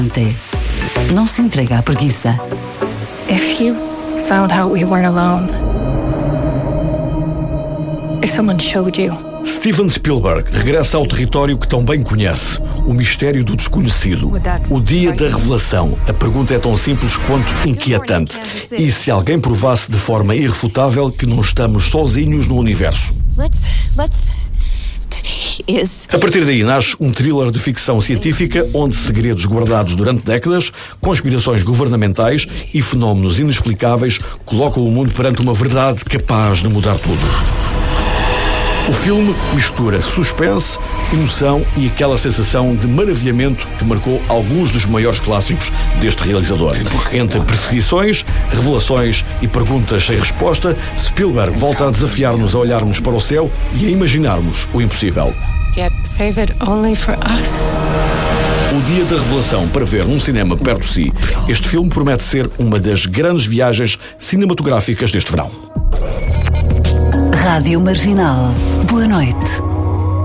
Não se entregue à preguiça. If you found out we weren't alone, if someone showed you. Steven Spielberg regressa ao território que tão bem conhece, o mistério do desconhecido, o dia da revelação. A pergunta é tão simples quanto inquietante. E se alguém provasse de forma irrefutável que não estamos sozinhos no universo? A partir daí nasce um thriller de ficção científica onde segredos guardados durante décadas, conspirações governamentais e fenómenos inexplicáveis colocam o mundo perante uma verdade capaz de mudar tudo. O filme mistura suspense, emoção e aquela sensação de maravilhamento que marcou alguns dos maiores clássicos deste realizador. Entre perseguições, revelações e perguntas sem resposta, Spielberg volta a desafiar-nos a olharmos para o céu e a imaginarmos o impossível. Yet save it only for us. O dia da revelação para ver num cinema perto de si. Este filme promete ser uma das grandes viagens cinematográficas deste verão. Rádio Marginal. Boa noite.